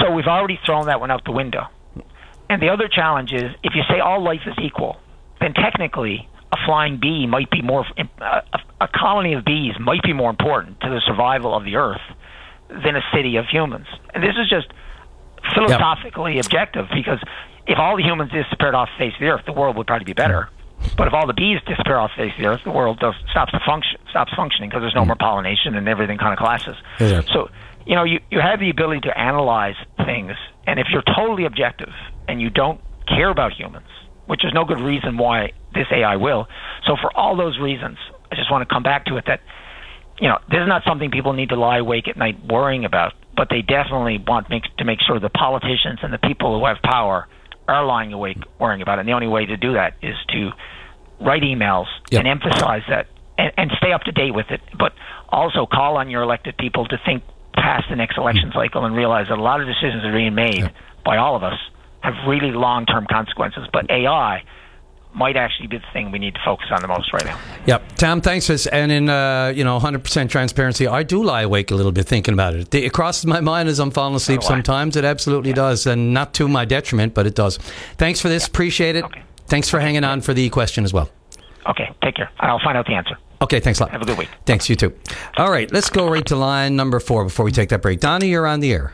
So we've already thrown that one out the window. And the other challenge is, if you say all life is equal, then technically a flying bee might be more, a colony of bees might be more important to the survival of the Earth than a city of humans. And this is just philosophically objective, because if all the humans disappeared off the face of the Earth, the world would probably be better. But if all the bees disappear off the face of the Earth, the world stops functioning, because there's no more pollination and everything kind of collapses. Yeah. So, you have the ability to analyze things, and if you're totally objective and you don't care about humans, which is no good reason why this AI will. So for all those reasons, I just want to come back to it that, this is not something people need to lie awake at night worrying about, but they definitely want to make sure the politicians and the people who have power are lying awake worrying about it. And the only way to do that is to write emails and emphasize that and stay up to date with it, but also call on your elected people to think past the next election cycle and realize that a lot of decisions are being made by all of us have really long-term consequences. But AI might actually be the thing we need to focus on the most right now. Yep. Tom, thanks for this. And in 100% transparency, I do lie awake a little bit thinking about it. It crosses my mind as I'm falling asleep sometimes. It absolutely does, and not to my detriment, but it does. Thanks for this. Appreciate it. Okay. Thanks for hanging on for the question as well. Okay, take care. I'll find out the answer. Okay, thanks a lot. Have a good week. Thanks, you too. All right, let's go right to line number 4 before we take that break. Donnie, you're on the air.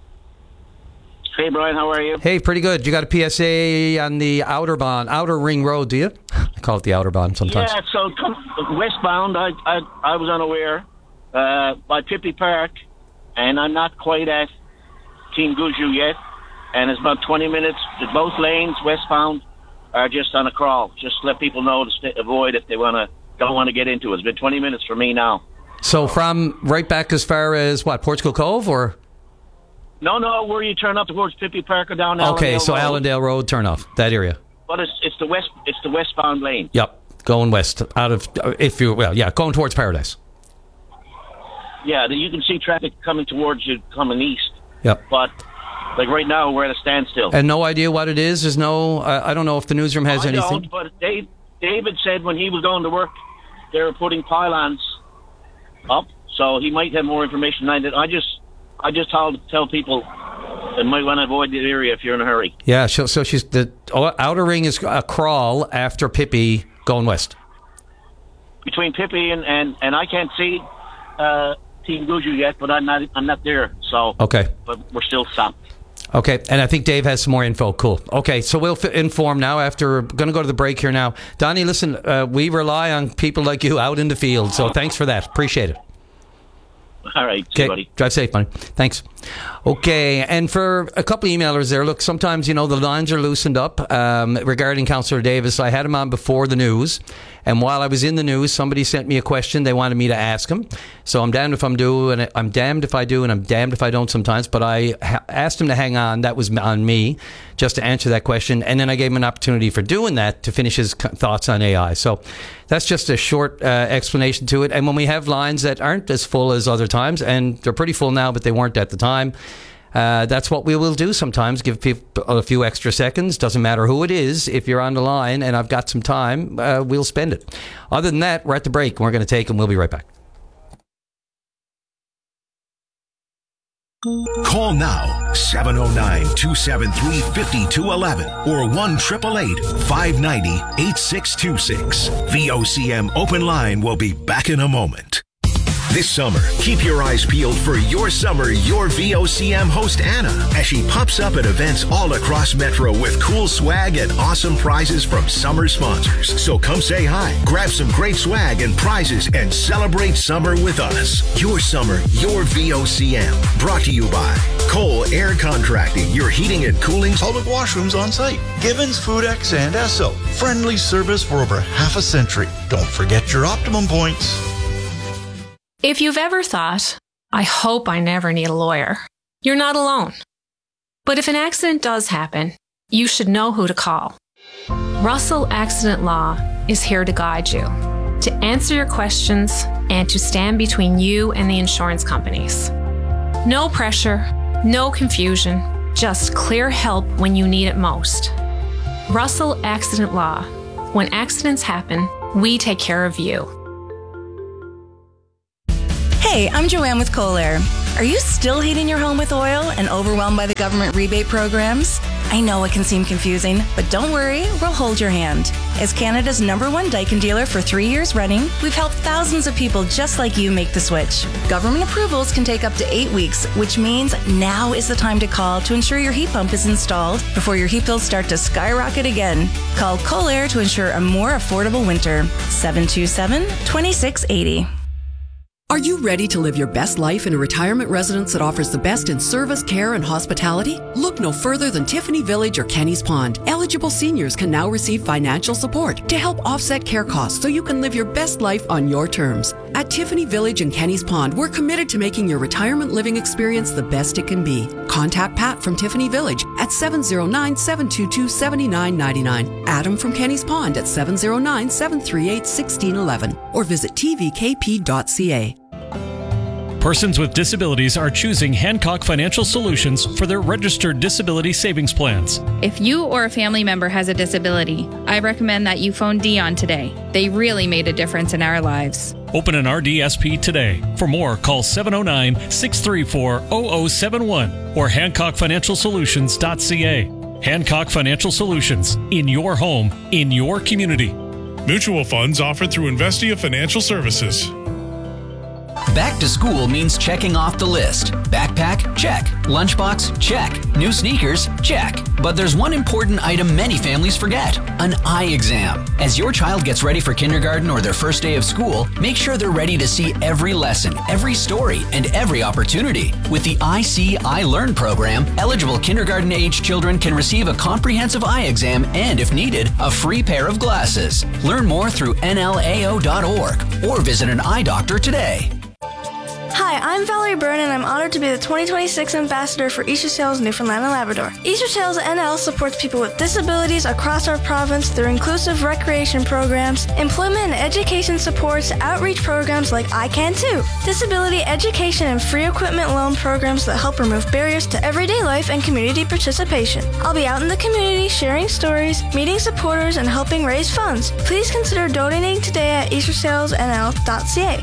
Hey, Brian, how are you? Hey, pretty good. You got a PSA on the Outer Ring Road, do you? I call it the Outerbahn sometimes. Yeah, so westbound, I was unaware, by Pippi Park, and I'm not quite at Team Guju yet, and it's about 20 minutes. Both lanes, westbound, are just on a crawl. Just let people know to avoid if they don't want to get into it. It's been 20 minutes for me now. So from right back as far as, what, Portugal Cove, or...? No, where you turn up towards Pippi Park or down Allendale Okay, so Road. Allendale Road, turn off, that area. But it's the westbound lane. Yep, going west, going towards Paradise. Yeah, you can see traffic coming towards you, coming east. Yep. But, like right now, we're at a standstill. And no idea what it is? There's no, I don't know if the newsroom has anything. I don't, but David said when he was going to work, they were putting pylons up, so he might have more information than I did. I just tell people they might want to avoid the area if you're in a hurry. Yeah, so she's the Outer Ring is a crawl after Pippi going west. Between Pippi and I can't see Team Guju yet, but I'm not there. So okay, but we're still stopped. Okay, and I think Dave has some more info. Cool. Okay, so we'll inform now after. Going to go to the break here now. Donnie, listen, we rely on people like you out in the field, so thanks for that. Appreciate it. All right, okay, buddy. Drive safe, buddy. Thanks. Okay, and for a couple of emailers there, look, sometimes, the lines are loosened up regarding Councillor Davis. I had him on before the news, and while I was in the news, somebody sent me a question they wanted me to ask him. So I'm damned if I'm damned if I do, and I'm damned if I don't sometimes, but I asked him to hang on. That was on me, just to answer that question, and then I gave him an opportunity for doing that to finish his thoughts on AI. So that's just a short explanation to it. And when we have lines that aren't as full as other times, and they're pretty full now, but they weren't at the time, that's what we will do sometimes, give people a few extra seconds. Doesn't matter who it is. If you're on the line and I've got some time, we'll spend it. Other than that, we're at the break. We're going to take them. We'll be right back. Call now, 709-273-5211 or 1-888-590-8626. VOCM Open Line will be back in a moment. This summer, keep your eyes peeled for Your Summer, Your VOCM host Anna as she pops up at events all across Metro with cool swag and awesome prizes from summer sponsors. So come say hi, grab some great swag and prizes, and celebrate summer with us. Your Summer, Your VOCM. Brought to you by Cole Air Contracting, your heating and cooling. Public washrooms on site. Givens, Foodex, and Esso. Friendly service for over half a century. Don't forget your Optimum points. If you've ever thought, I hope I never need a lawyer, you're not alone. But if an accident does happen, you should know who to call. Russell Accident Law is here to guide you, to answer your questions, and to stand between you and the insurance companies. No pressure, no confusion, just clear help when you need it most. Russell Accident Law. When accidents happen, we take care of you. Hey, I'm Joanne with Cole Air. Are you still heating your home with oil and overwhelmed by the government rebate programs? I know it can seem confusing, but don't worry, we'll hold your hand. As Canada's #1 Daikin dealer for 3 years running, we've helped thousands of people just like you make the switch. Government approvals can take up to 8 weeks, which means now is the time to call to ensure your heat pump is installed before your heat bills start to skyrocket again. Call Colair to ensure a more affordable winter. 727-2680. Are you ready to live your best life in a retirement residence that offers the best in service, care, and hospitality? Look no further than Tiffany Village or Kenny's Pond. Eligible seniors can now receive financial support to help offset care costs so you can live your best life on your terms. At Tiffany Village and Kenny's Pond, we're committed to making your retirement living experience the best it can be. Contact Pat from Tiffany Village at 709-722-7999. Adam from Kenny's Pond at 709-738-1611 or visit tvkp.ca. Persons with disabilities are choosing Hancock Financial Solutions for their registered disability savings plans. If you or a family member has a disability, I recommend that you phone Dion today. They really made a difference in our lives. Open an RDSP today. For more, call 709-634-0071 or HancockFinancialSolutions.ca. Hancock Financial Solutions. In your home, in your community. Mutual funds offered through Investia Financial Services. Back to school means checking off the list. Backpack? Check. Lunchbox? Check. New sneakers? Check. But there's one important item many families forget: an eye exam. As your child gets ready for kindergarten or their first day of school, make sure they're ready to see every lesson, every story, and every opportunity. With the I See, I Learn program, eligible kindergarten-age children can receive a comprehensive eye exam and, if needed, a free pair of glasses. Learn more through nlao.org or visit an eye doctor today. Hi, I'm Valerie Byrne, and I'm honored to be the 2026 Ambassador for Easter Sales Newfoundland and Labrador. Easter Sales NL supports people with disabilities across our province through inclusive recreation programs, employment and education supports, outreach programs like I Can Too, disability education and free equipment loan programs that help remove barriers to everyday life and community participation. I'll be out in the community sharing stories, meeting supporters, and helping raise funds. Please consider donating today at eastersalesnl.ca.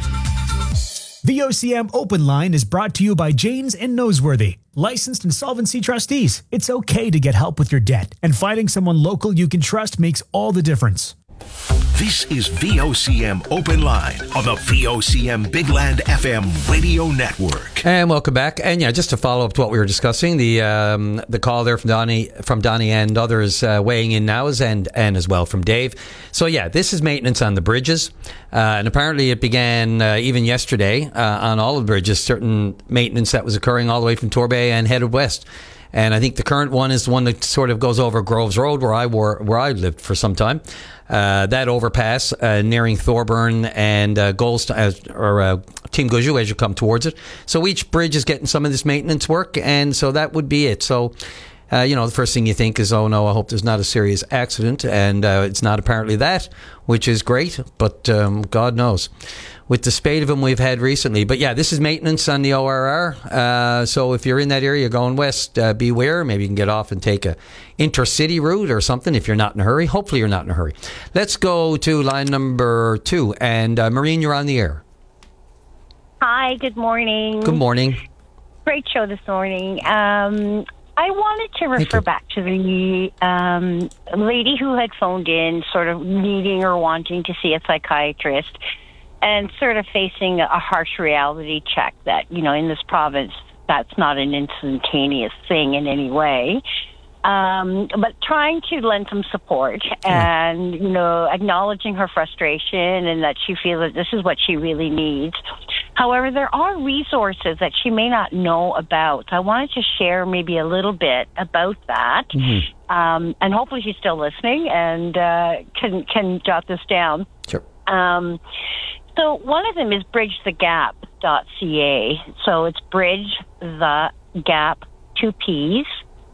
VOCM Open Line is brought to you by Janes and Noseworthy, licensed insolvency trustees. It's okay to get help with your debt, and finding someone local you can trust makes all the difference. This is VOCM Open Line on the VOCM Big Land FM radio network. And welcome back. And yeah, just to follow up to what we were discussing, the call there from Donnie and others weighing in now and as well from Dave. So yeah, this is maintenance on the bridges, and apparently it began even yesterday on all of the bridges. Certain maintenance that was occurring all the way from Torbay and headed west. And I think the current one is the one that sort of goes over Groves Road, where I lived for some time. That overpass nearing Thorburn and Team Gouju as you come towards it. So each bridge is getting some of this maintenance work, and so that would be it. So, the first thing you think is, oh no, I hope there's not a serious accident, and it's not apparently that, which is great, but God knows. With the spate of them we've had recently. But yeah, this is maintenance on the ORR. So if you're in that area going west, beware. Maybe you can get off and take a intercity route or something if you're not in a hurry. Hopefully you're not in a hurry. Let's go to line number 2. And Maureen, you're on the air. Hi, good morning. Good morning. Great show this morning. I wanted to refer back to the lady who had phoned in sort of needing or wanting to see a psychiatrist, and sort of facing a harsh reality check that, in this province, that's not an instantaneous thing in any way. But trying to lend some support and, acknowledging her frustration and that she feels that this is what she really needs. However, there are resources that she may not know about. I wanted to share maybe a little bit about that. Mm-hmm. And hopefully she's still listening and can jot this down. Sure. So one of them is bridgethegap.ca. So it's bridgethegap, 2 P's,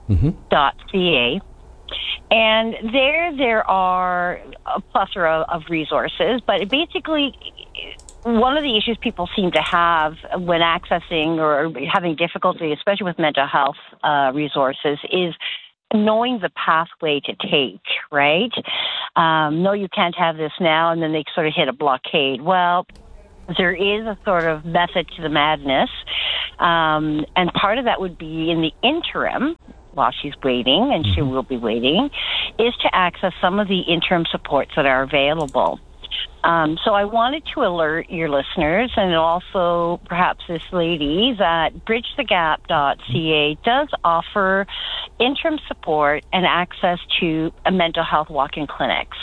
.ca. And there are a plethora of resources, but basically one of the issues people seem to have when accessing or having difficulty, especially with mental health resources, is knowing the pathway to take, right? No, you can't have this now, and then they sort of hit a blockade. Well, there is a sort of method to the madness. And part of that would be in the interim, while she's waiting, and she will be waiting, is to access some of the interim supports that are available. So I wanted to alert your listeners and also perhaps this lady that bridgethegap.ca does offer interim support and access to mental health walk-in clinics.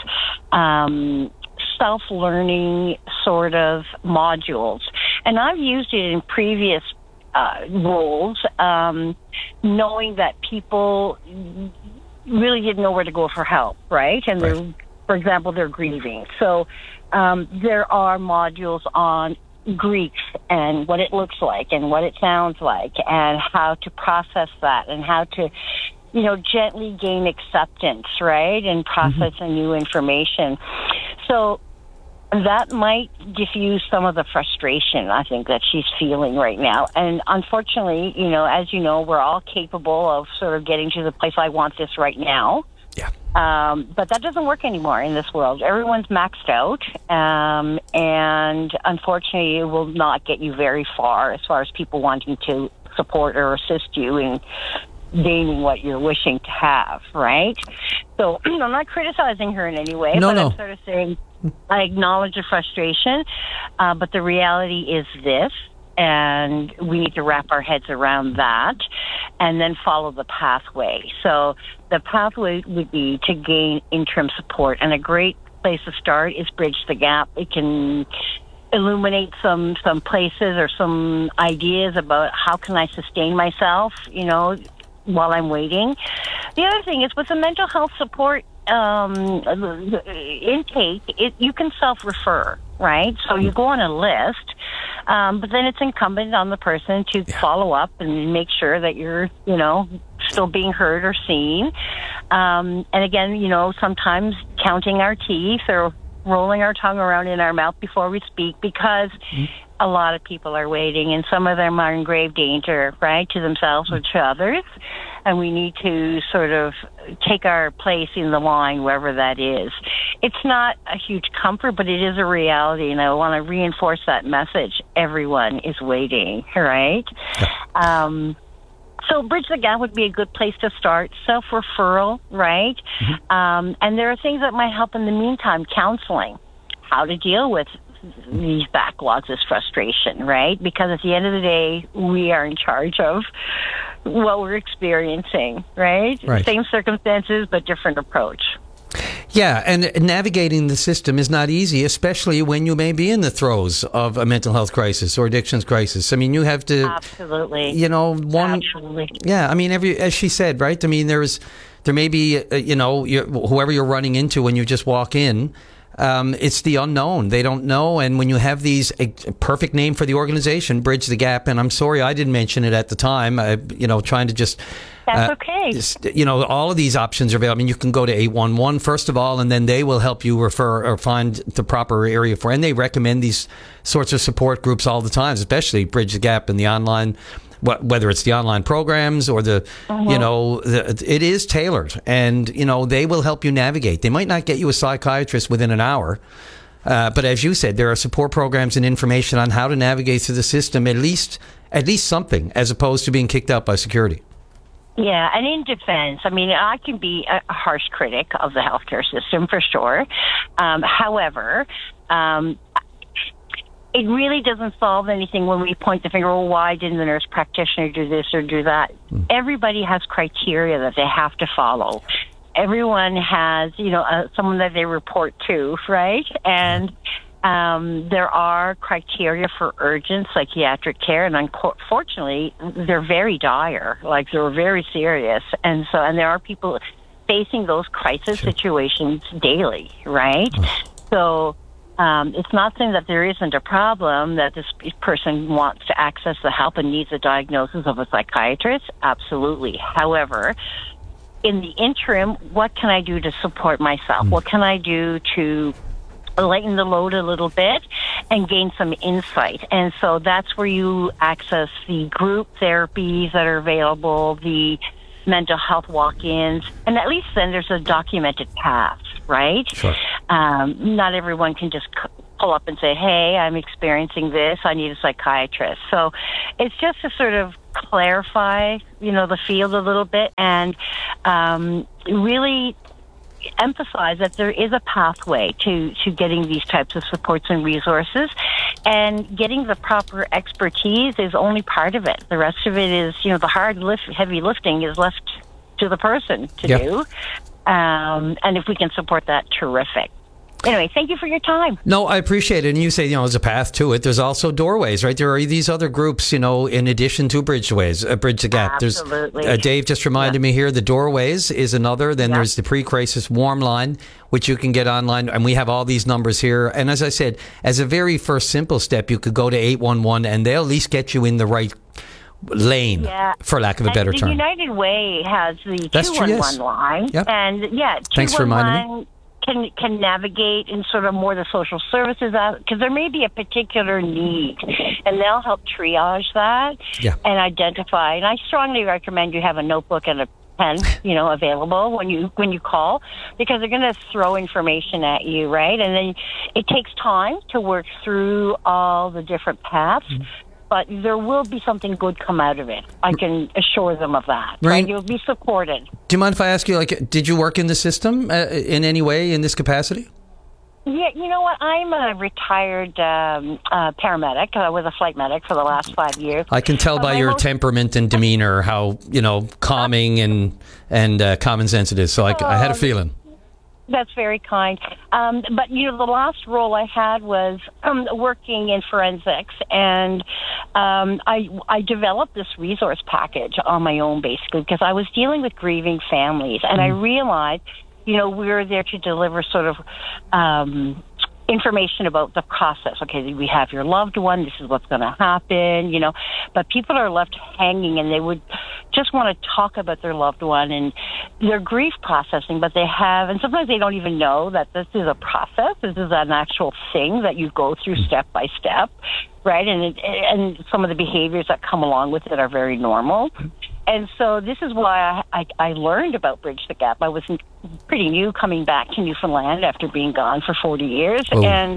Self-learning sort of modules. And I've used it in previous roles, knowing that people really didn't know where to go for help, right? And they're, for example, they're grieving. So there are modules on grief and what it looks like and what it sounds like and how to process that and how to, gently gain acceptance, right? And process a new information. So that might diffuse some of the frustration, I think, that she's feeling right now. And unfortunately, as you know, we're all capable of sort of getting to the place, I want this right now. Yeah. But that doesn't work anymore in this world. Everyone's maxed out. And unfortunately, it will not get you very far as people wanting to support or assist you in gaining what you're wishing to have, right? So I'm not criticizing her in any way, I'm sort of saying I acknowledge the frustration, but the reality is this, and we need to wrap our heads around that and then follow the pathway. So the pathway would be to gain interim support, and a great place to start is Bridge the Gap. It can illuminate some places or some ideas about how can I sustain myself, while I'm waiting. The other thing is with the mental health support intake, you can self-refer, right? So you go on a list, but then it's incumbent on the person to follow up and make sure that you're, still being heard or seen. And again, sometimes counting our teeth or rolling our tongue around in our mouth before we speak, because a lot of people are waiting, and some of them are in grave danger, right, to themselves or to others. And we need to sort of take our place in the line, wherever that is. It's not a huge comfort, but it is a reality, and I want to reinforce that message. Everyone is waiting, right? So Bridge the Gap would be a good place to start. Self-referral, right? And there are things that might help in the meantime. Counseling, how to deal with these backlogs, this frustration, right? Because at the end of the day, we are in charge of what we're experiencing, right? Same circumstances, but different approach. Yeah, and navigating the system is not easy, especially when you may be in the throes of a mental health crisis or addictions crisis. I mean, you have to... Absolutely. Absolutely. Yeah, I mean, as she said, right? I mean, there may be, whoever you're running into when you just walk in, it's the unknown. They don't know. And when you have a perfect name for the organization, Bridge the Gap, and I'm sorry I didn't mention it at the time, trying to just... That's okay. All of these options are available. I mean, you can go to 811 first of all, and then they will help you refer or find the proper area for. And they recommend these sorts of support groups all the time, especially Bridge the Gap and the online, whether it's the online programs or it is tailored, and they will help you navigate. They might not get you a psychiatrist within an hour. But as you said, there are support programs and information on how to navigate through the system, at least something, as opposed to being kicked out by security. Yeah, and in defense, I mean, I can be a harsh critic of the healthcare system for sure. However, it really doesn't solve anything when we point the finger, well, why didn't the nurse practitioner do this or do that? Everybody has criteria that they have to follow. Everyone has, someone that they report to, right? And there are criteria for urgent psychiatric care, and unfortunately, they're very dire. Like, they're very serious. And there are people facing those crisis situations daily, right? So it's not saying that there isn't a problem, that this person wants to access the help and needs a diagnosis of a psychiatrist. Absolutely. However, in the interim, what can I do to support myself? What can I do to lighten the load a little bit and gain some insight? And so that's where you access the group therapies that are available, the mental health walk-ins, and at least then there's a documented path, right? Sure. Not everyone can just call up and say, hey, I'm experiencing this. I need a psychiatrist. So it's just to sort of clarify, the field a little bit and really emphasize that there is a pathway to getting these types of supports and resources, and getting the proper expertise is only part of it. The rest of it is, the heavy lifting is left to the person to do. And if we can support that, terrific. Anyway, thank you for your time. No, I appreciate it. And you say, there's a path to it. There's also doorways, right? There are these other groups, in addition to Bridge the Gap. Absolutely. There's, Dave just reminded me here, the Doorways is another. Then there's the pre-crisis warm line, which you can get online. And we have all these numbers here. And as I said, as a very first simple step, you could go to 811 and they'll at least get you in the right lane, for lack of a better term. The United Way has the That's 211 line. Yep. And, 211 Thanks for reminding me. Can navigate in sort of more the social services, because there may be a particular need, and they'll help triage that and identify. And I strongly recommend you have a notebook and a pen, available when you call, because they're going to throw information at you, right? And then it takes time to work through all the different paths. But there will be something good come out of it. I can assure them of that. Right? You'll be supported. Do you mind if I ask you, did you work in the system in any way in this capacity? Yeah, you know what? I'm a retired paramedic. I was a flight medic for the last 5 years. I can tell by your temperament and demeanor how, calming and common sense it is. So I had a feeling. That's very kind. But, the last role I had was working in forensics, and I developed this resource package on my own, basically, because I was dealing with grieving families, and I realized, we were there to deliver sort of information about the process. Okay, we have your loved one, this is what's going to happen, but people are left hanging, and they would just want to talk about their loved one and their grief processing, but and sometimes they don't even know that this is a process, this is an actual thing that you go through step by step, right? And some of the behaviors that come along with it are very normal. And so this is why I learned about Bridge the Gap. I was pretty new coming back to Newfoundland after being gone for 40 years. Oh. And,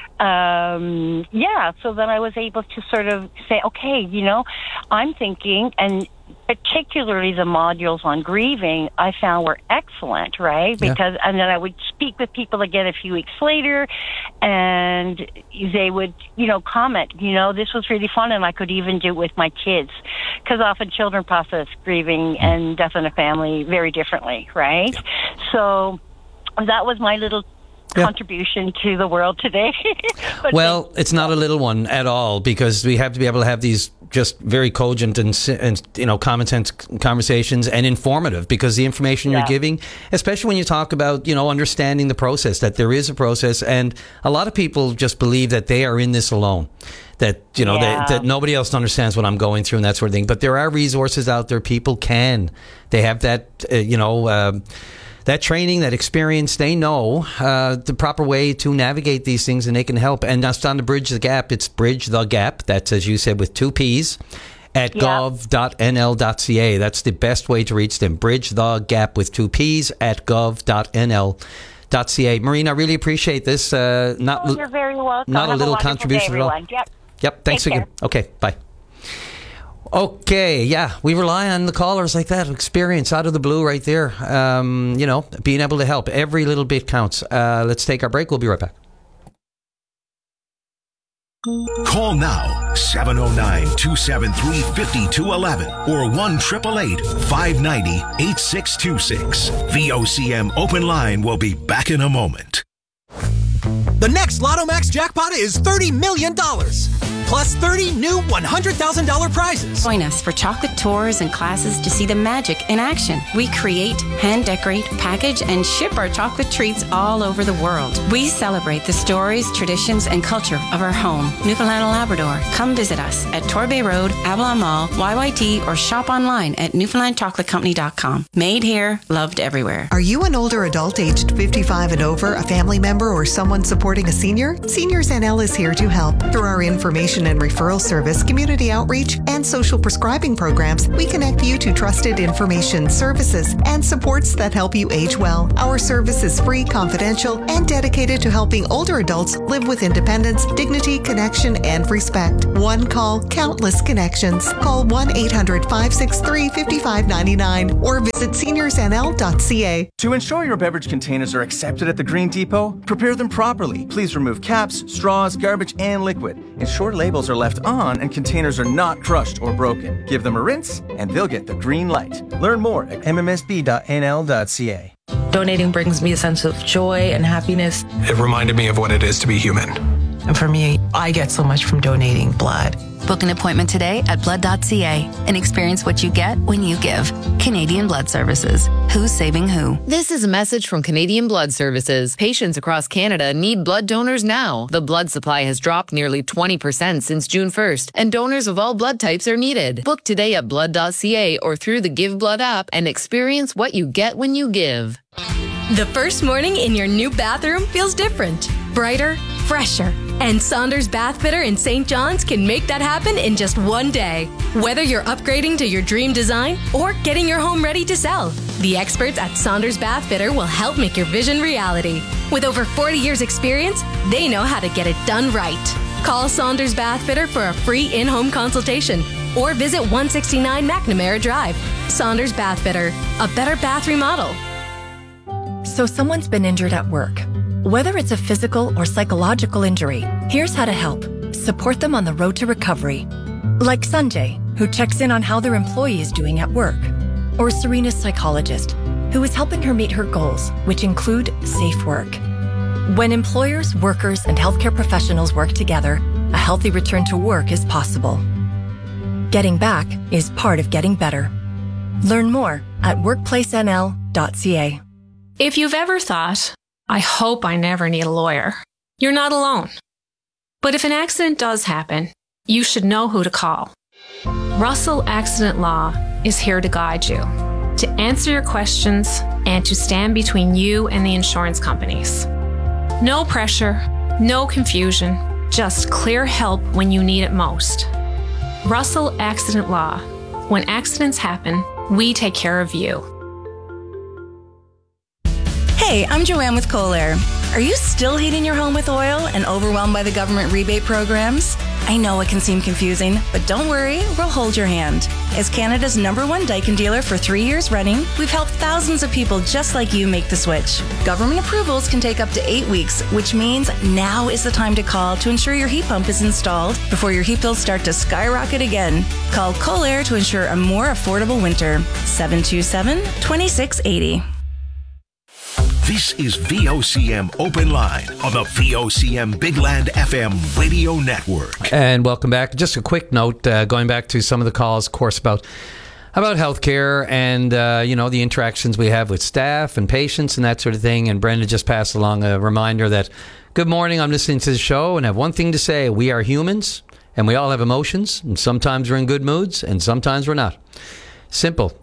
so then I was able to sort of say, okay, I'm thinking, and particularly the modules on grieving, I found were excellent, right? Because, and then I would speak with people again a few weeks later, and they would, comment, this was really fun, and I could even do it with my kids. Because often children process grieving and death in a family very differently, right? So that was my little contribution to the world today. Well, it's not a little one at all, because we have to be able to have these just very cogent and common sense conversations, and informative, because the information you're giving, especially when you talk about understanding the process, that there is a process, and a lot of people just believe that they are in this alone, that that nobody else understands what I'm going through and that sort of thing. But there are resources out there. People they have that that training, that experience. They know the proper way to navigate these things, and they can help. And that's on the Bridge the Gap. It's Bridge the Gap. That's, as you said, with 2 P's, at gov.nl.ca. That's the best way to reach them. Bridge the Gap with 2 P's at gov.nl.ca. Maureen, I really appreciate this. You're very welcome. Not a little contribution at all. Yep. Thanks again. Okay. Bye. Okay, we rely on the callers like that, experience out of the blue right there. Being able to help. Every little bit counts. Let's take our break. We'll be right back. Call now, 709-273-5211 or 1-888-590-8626. VOCM Open Line will be back in a moment. The next Lotto Max jackpot is $30 million. Plus 30 new $100,000 prizes. Join us for chocolate tours and classes to see the magic in action. We create, hand decorate, package, and ship our chocolate treats all over the world. We celebrate the stories, traditions, and culture of our home, Newfoundland and Labrador. Come visit us at Torbay Road, Avalon Mall, YYT, or shop online at NewfoundlandChocolateCompany.com. Made here, loved everywhere. Are you an older adult aged 55 and over, a family member, or someone supporting a senior? Seniors NL is here to help through our information education and referral service, community outreach, and social prescribing programs, we connect you to trusted information, services, and supports that help you age well. Our service is free, confidential, and dedicated to helping older adults live with independence, dignity, connection, and respect. One call, countless connections. Call 1-800-563-5599 or visit seniorsnl.ca. To ensure your beverage containers are accepted at the Green Depot, prepare them properly. Please remove caps, straws, garbage, and liquid. Ensure labels are left on and containers are not crushed or broken. Give them a rinse and they'll get the green light. Learn more at mmsb.nl.ca. Donating brings me a sense of joy and happiness. It reminded me of what it is to be human. And for me, I get so much from donating blood. Book an appointment today at blood.ca and experience what you get when you give. Canadian Blood Services. Who's saving who? This is a message from Canadian Blood Services. Patients across Canada need blood donors now. The blood supply has dropped nearly 20% since June 1st, and donors of all blood types are needed. Book today at blood.ca or through the Give Blood app and experience what you get when you give. The first morning in your new bathroom feels different, brighter, fresher. And Saunders Bath Fitter in St. John's can make that happen in just one day. Whether you're upgrading to your dream design or getting your home ready to sell, the experts at Saunders Bath Fitter will help make your vision reality. With over 40 years experience, they know how to get it done right. Call Saunders Bath Fitter for a free in-home consultation or visit 169 McNamara Drive. Saunders Bath Fitter, a better bath remodel. So someone's been injured at work. Whether it's a physical or psychological injury, here's how to help. Support them on the road to recovery. Like Sanjay, who checks in on how their employee is doing at work. Or Serena's psychologist, who is helping her meet her goals, which include safe work. When employers, workers, and healthcare professionals work together, a healthy return to work is possible. Getting back is part of getting better. Learn more at workplacenl.ca. If you've ever thought, I hope I never need a lawyer, you're not alone. But if an accident does happen, you should know who to call. Russell Accident Law is here to guide you, to answer your questions, and to stand between you and the insurance companies. No pressure, no confusion, just clear help when you need it most. Russell Accident Law. When accidents happen, we take care of you. Hey, I'm Joanne with Kohler. Are you still heating your home with oil and overwhelmed by the government rebate programs? I know it can seem confusing, but don't worry, we'll hold your hand. As Canada's #1 Daikin dealer for 3 years running, we've helped thousands of people just like you make the switch. Government approvals can take up to 8 weeks, which means now is the time to call to ensure your heat pump is installed before your heat bills start to skyrocket again. Call Kohler to ensure a more affordable winter. 727-2680. This is VOCM Open Line on the VOCM Big Land FM radio network. And welcome back. Just a quick note, going back to some of the calls, of course, about healthcare and, the interactions we have with staff and patients and that sort of thing. And Brenda just passed along a reminder that, good morning, I'm listening to the show and have one thing to say. We are humans and we all have emotions. And sometimes we're in good moods and sometimes we're not. Simple.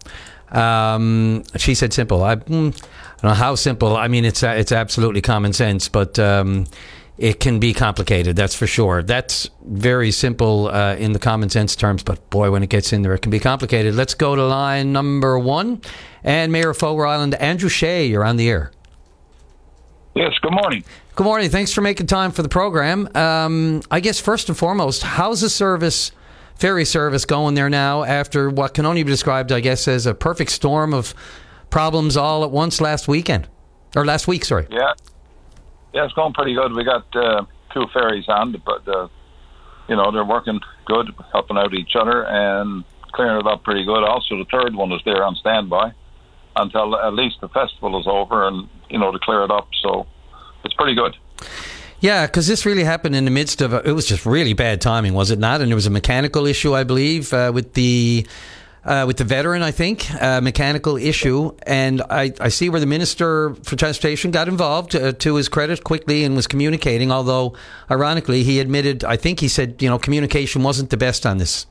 She said simple. I don't know how simple. I mean, it's absolutely common sense, but it can be complicated, that's for sure. That's very simple in the common sense terms, but boy, when it gets in there, it can be complicated. Let's go to line number 1. And Mayor of Fogo Island, Andrew Shea, you're on the air. Yes, good morning. Good morning. Thanks for making time for the program. I guess first and foremost, how's the ferry service going there now after what can only be described, I guess, as a perfect storm of problems all at once last week, sorry. Yeah, it's going pretty good. We got 2 ferries on, but they're working good, helping out each other and clearing it up pretty good. Also, the 3rd one is there on standby until at least the festival is over and, to clear it up. So it's pretty good. Yeah, because this really happened in the midst of it was just really bad timing, was it not? And there was a mechanical issue, I believe, with the veteran, I think, mechanical issue. And I see where the Minister for Transportation got involved, to his credit, quickly and was communicating, although, ironically, he admitted, I think he said, communication wasn't the best on this.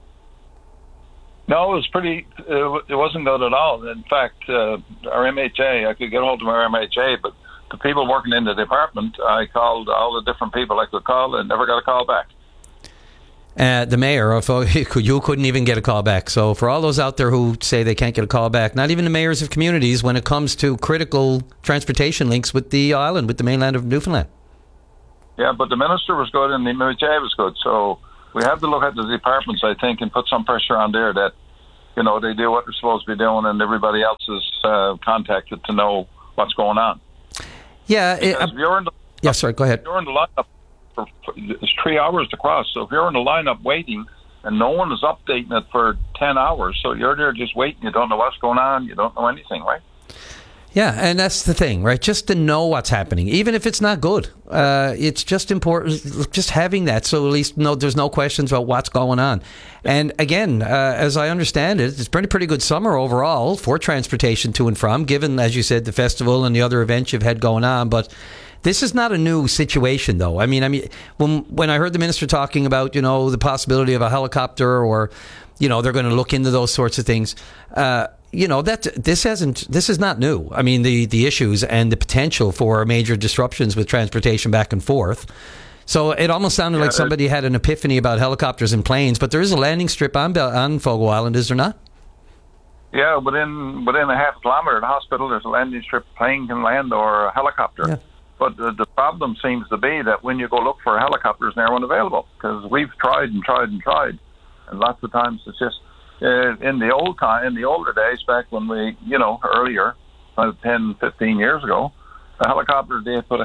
No, it wasn't good at all. In fact, our MHA, I could get hold of our MHA, but the people working in the department, I called all the different people I could call and never got a call back. the mayor of you couldn't even get a call back. So for all those out there who say they can't get a call back, not even the mayors of communities when it comes to critical transportation links with the island, with the mainland of Newfoundland. Yeah, but the minister was good and the MJ was good. So we have to look at the departments, I think, and put some pressure on there that, you know, they do what they're supposed to be doing and everybody else is contacted to know what's going on. Yeah. Sorry, go ahead. You're in the lineup. It's 3 hours to cross. So if you're in the lineup waiting and no one is updating it for 10 hours, so you're there just waiting, you don't know what's going on, you don't know anything, right? Yeah, and that's the thing, right? Just to know what's happening, even if it's not good. It's just important, just having that, so at least there's no questions about what's going on. And again, as I understand it, it's been a pretty good summer overall for transportation to and from, given, as you said, the festival and the other events you've had going on, but this is not a new situation, though. I mean, when I heard the minister talking about, you know, the possibility of a helicopter, or, you know, they're going to look into those sorts of things. You know, this is not new. I mean, the issues and the potential for major disruptions with transportation back and forth. So it almost sounded like somebody had an epiphany about helicopters and planes. But there is a landing strip on Fogo Island, is there not? Yeah, within a half kilometre of the hospital, there's a landing strip. Plane can land or a helicopter. Yeah. But the problem seems to be that when you go look for helicopters, they're unavailable because we've tried and tried and tried, and lots of times it's just in the older days, back when we, you know, earlier, 10, 15 years ago, the helicopter they put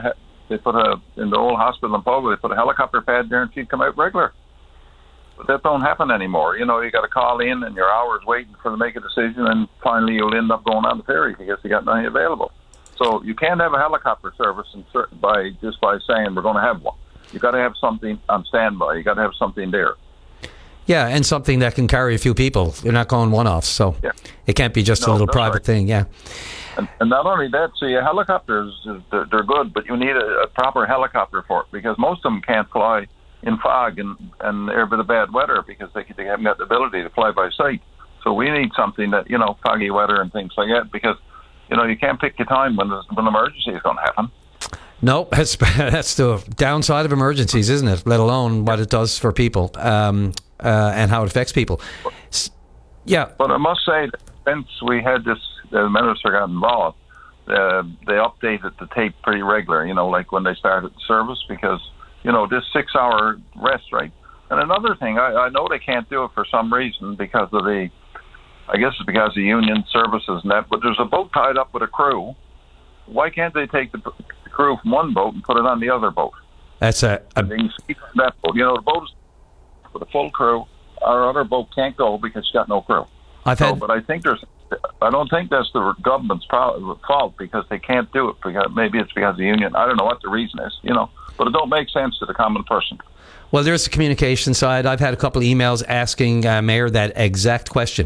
in the old hospital in Fogo, they put a helicopter pad there and she'd come out regular. But that don't happen anymore. You know, you got to call in and your hours waiting for them to make a decision, and finally you'll end up going on the ferry because you got nothing available. So you can't have a helicopter service by saying we're going to have one. You got to have something on standby. You got to have something there. Yeah, and something that can carry a few people. You're not going one-offs, so it can't be just a little private thing. Yeah. And not only that, so your helicopters, they're good, but you need a proper helicopter for it because most of them can't fly in fog and a bit of bad weather because they haven't got the ability to fly by sight. So we need something that, you know, foggy weather and things like that because, you know, you can't pick your time when an emergency is going to happen. No, that's the downside of emergencies, isn't it? Let alone what it does for people and how it affects people. Yeah. But I must say that since we had this, the minister got involved, they updated the tape pretty regular, you know, like when they started the service because, you know, this 6-hour rest, right? And another thing, I know they can't do it for some reason because of I guess it's because of union services and that, but there's a boat tied up with a crew. Why can't they take the crew from one boat and put it on the other boat? That's they can sleep on that boat. You know, the boat is with a full crew. Our other boat can't go because it's got no crew. But I don't think that's the government's fault because they can't do it. Because maybe it's because of the union. I don't know what the reason is, you know, but it don't make sense to the common person. Well, there's the communication side. I've had a couple of emails asking Mayor that exact question.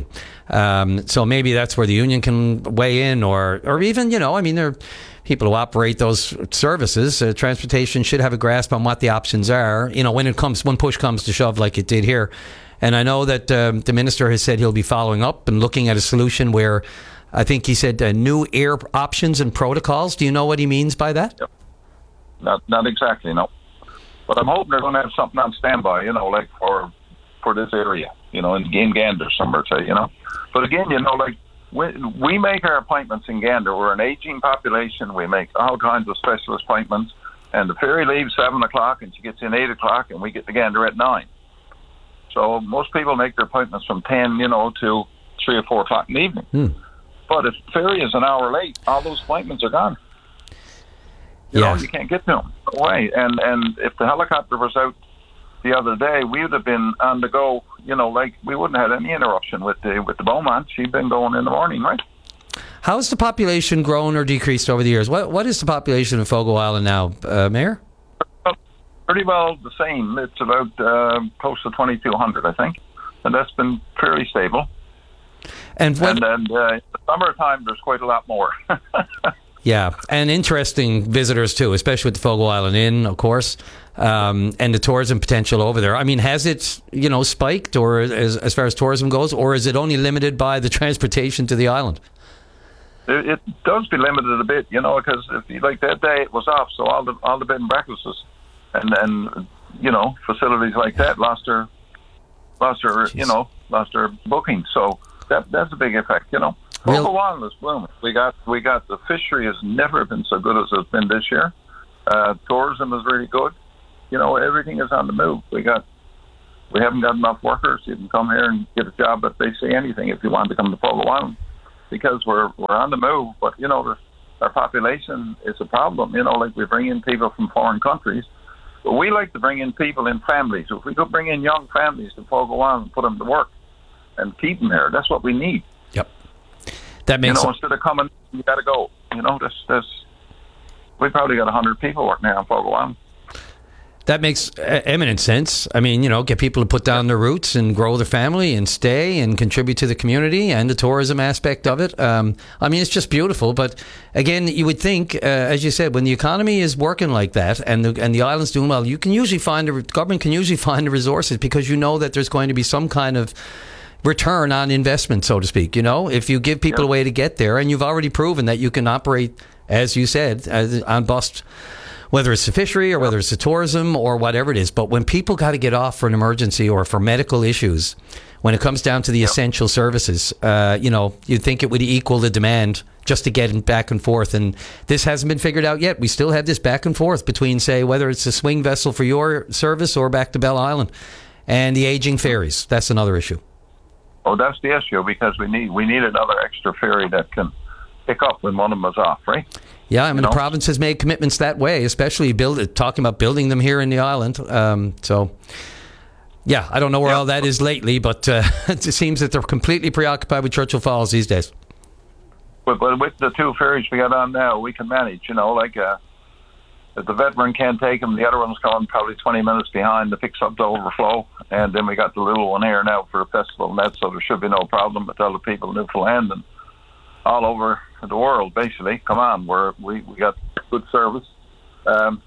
So maybe that's where the union can weigh in or even, you know, I mean, there are people who operate those services. Transportation should have a grasp on what the options are, you know, when push comes to shove like it did here. And I know that the minister has said he'll be following up and looking at a solution where I think he said new air options and protocols. Do you know what he means by that? Yep. Not exactly, no. But I'm hoping they're going to have something on standby, you know, like for this area, you know, in Gander somewhere, say, you know. But again, you know, like we make our appointments in Gander. We're an aging population. We make all kinds of specialist appointments. And the ferry leaves 7 o'clock and she gets in 8 o'clock and we get to Gander at 9. So most people make their appointments from 10, you know, to 3 or 4 o'clock in the evening. But if the ferry is an hour late, all those appointments are gone. You know, you can't get to them. No way. And if the helicopter was out the other day, we would have been on the go, you know, like we wouldn't have had any interruption with the Beaumont. She'd been going in the morning, right? How has the population grown or decreased over the years? What is the population of Fogo Island now, Mayor? Pretty well the same. It's about close to 2,200, I think. And that's been fairly stable. And in the summertime, there's quite a lot more. Yeah, and interesting visitors too, especially with the Fogo Island Inn, of course, and the tourism potential over there. I mean, has it, you know, spiked, or as far as tourism goes, or is it only limited by the transportation to the island? It does be limited a bit, you know, because like that day it was off, so all the bed and breakfasts and you know, facilities like that lost their lost their booking. So that's a big effect, Fogo Island is blooming. We got the fishery has never been so good as it's been this year. Tourism is really good. Everything is on the move. We haven't got enough workers. You can come here and get a job at basically anything if you want to come to Fogo Island, because we're on the move. But our population is a problem. Like we bring in people from foreign countries. But we like to bring in people in families. If we could bring in young families to Fogo Island and put them to work and keep them here, that's what we need. Yep. That makes instead of coming, you got to go. We probably got 100 people working here on Fogo Island. That makes eminent sense. I mean, get people to put down their roots and grow their family and stay and contribute to the community and the tourism aspect of it. It's just beautiful. But again, you would think, as you said, when the economy is working like that and the island's doing well, you can usually government can usually find the resources, because that there's going to be some kind of return on investment, so to speak. If you give people a way to get there, and you've already proven that you can operate, as you said, on bust, whether it's the fishery or whether it's the tourism or whatever it is. But when people got to get off for an emergency or for medical issues, when it comes down to the essential services, you'd think it would equal the demand just to get back and forth. And this hasn't been figured out yet. We still have this back and forth between, say, whether it's a swing vessel for your service or back to Bell Island, and the aging ferries. That's another issue. Oh, that's the issue, because we need another extra ferry that can pick up when one of them is off, right? Yeah, the province has made commitments that way, especially talking about building them here in the island. I don't know where all that is lately, but it seems that they're completely preoccupied with Churchill Falls these days. But with the two ferries we got on now, we can manage, if the veteran can't take them, the other one's coming probably 20 minutes behind to fix up the overflow. And then we got the little one here now for a festival and that, so there should be no problem. But tell the people in Newfoundland and all over the world, basically, come on, we got good service, And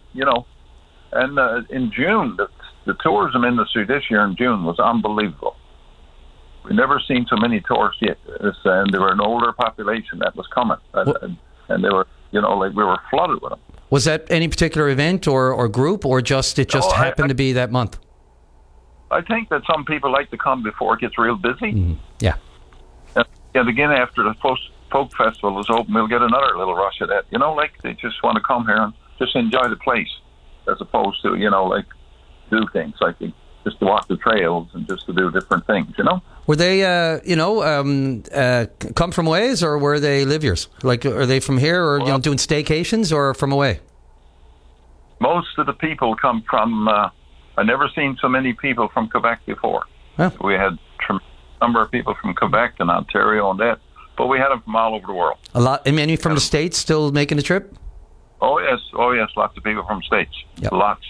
in June, the tourism industry this year in June was unbelievable. We've never seen so many tourists yet, and there were an older population that was coming, and they were, we were flooded with them. Was that any particular event or group, or just happened to be that month? I think that some people like to come before it gets real busy. Mm-hmm. Yeah. And again, after the folk festival is open, we'll get another little rush of that. They just want to come here and just enjoy the place, as opposed to, do things just to walk the trails and just to do different things, Were they, come from ways, or were they liveers? Are they from here, or doing staycations, or from away? Most of the people come from. I've never seen so many people from Quebec before. Huh. We had a tremendous number of people from Quebec and Ontario and that, but we had them from all over the world. A lot. And many from the States still making the trip? Oh yes, lots of people from States. Yep. Lots.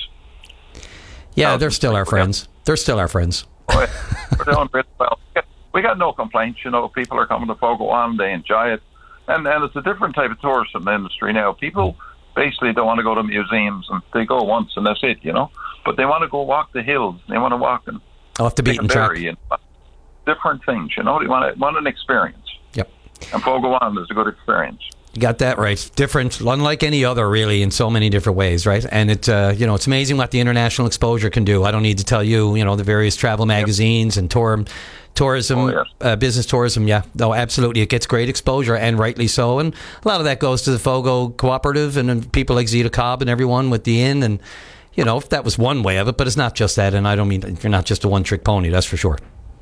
Yeah, they're still our friends. They're still our friends. Oh, yeah. We're doing pretty well. We got no complaints. People are coming to Fogo Island. They enjoy it. And it's a different type of tourism industry now. People basically don't want to go to museums, and they go once and that's it, But they want to go walk the hills. They want to walk and off the beaten track. Different things, They want an experience. Yep. And Fogo Island is a good experience. You got that right. Different, unlike any other, really, in so many different ways, right? And it's amazing what the international exposure can do. I don't need to tell you, the various travel magazines and tourism, business tourism. Yeah, no, absolutely. It gets great exposure, and rightly so. And a lot of that goes to the Fogo Cooperative and people like Zita Cobb and everyone with the inn. And, if that was one way of it, but it's not just that. And I don't mean you're not just a one-trick pony, that's for sure.